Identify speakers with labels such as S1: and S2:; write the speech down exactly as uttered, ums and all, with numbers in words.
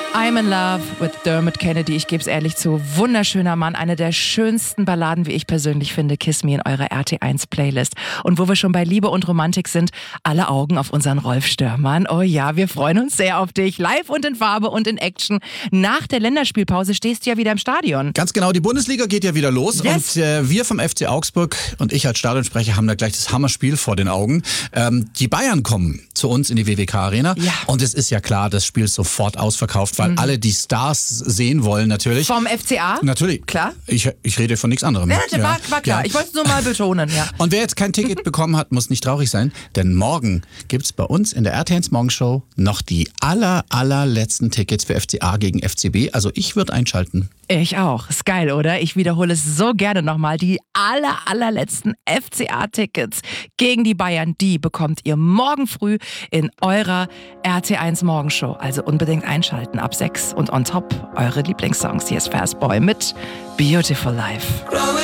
S1: I'm in love with Dermot Kennedy. Ich gebe es ehrlich zu. Wunderschöner Mann. Eine der schönsten Balladen, wie ich persönlich finde. Kiss Me in eurer R T eins Playlist. Und wo wir schon bei Liebe und Romantik sind, alle Augen auf unseren Rolf Störmann. Oh ja, wir freuen uns sehr auf dich. Live und in Farbe und in Action. Nach der Länderspielpause stehst du ja wieder im Stadion.
S2: Ganz genau, die Bundesliga geht ja wieder los.
S1: Yes.
S2: Und äh, wir vom F C Augsburg und ich als Stadionsprecher haben da gleich das Hammerspiel vor den Augen. Ähm, die Bayern kommen zu uns in die W W K Arena.
S1: Ja.
S2: Und es ist ja klar, das Spiel ist sofort ausverkauft, weil mhm. alle die Stars sehen wollen natürlich.
S1: Vom F C A?
S2: Natürlich.
S1: Klar.
S2: Ich, ich rede von nichts anderem.
S1: Ja, ja. War, war klar. Ja. Ich wollte es nur mal betonen. Ja.
S2: Und wer jetzt kein Ticket bekommen hat, muss nicht traurig sein, denn morgen gibt es bei uns in der R T eins Morgenshow noch die aller, allerletzten Tickets für F C A gegen F C B. Also ich würde einschalten.
S1: Ich auch. Ist geil, oder? Ich wiederhole es so gerne nochmal. Die aller, allerletzten F C A-Tickets gegen die Bayern, die bekommt ihr morgen früh in eurer R T eins Morgenshow. Also unbedingt einschalten ab sechs und on top eure Lieblingssongs. Hier ist Fastboy mit Beautiful Life.